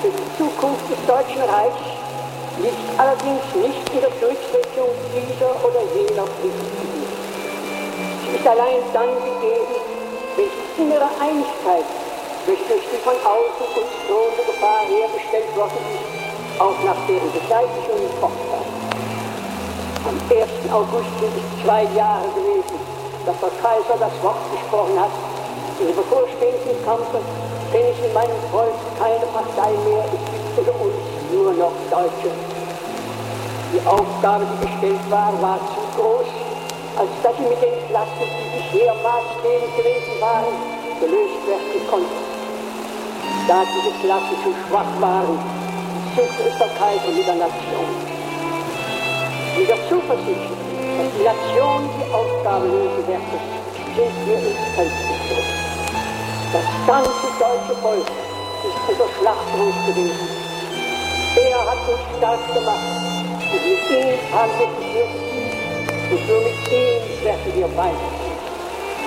für die Zukunft des Deutschen Reichs liegt allerdings nicht in der Durchsetzung dieser oder jener Pflichtgebiete. Sie ist allein dann gegeben, wenn die innere Einigkeit, welche durch die von außen uns drohende Gefahr hergestellt worden ist, auch nach deren Beseitigung fortbleibt. Am 1. August sind es 2 Jahre gewesen, dass der Kaiser das Wort gesprochen hat: in dem bevorstehenden Kampfe, wenn es in meinem Volk keine Partei mehr, es gibt unter uns nur noch Deutsche. Die Aufgabe, die gestellt war zu groß, als dass sie mit den Klassen, die bisher maßgebend gewesen waren, gelöst werden konnten. Da diese Klassen zu schwach waren, suchte es der Kaiser mit der Nation. Mit der Zuversicht, dass die Nation die Aufgabe lösen werde, sind wir ins Feld gezogen. Das ganze deutsche Volk ist unser Schlachtruf gewesen. Er hat uns stark gemacht und mit ihm haben wir die und nur mit ihm werden wir weiter.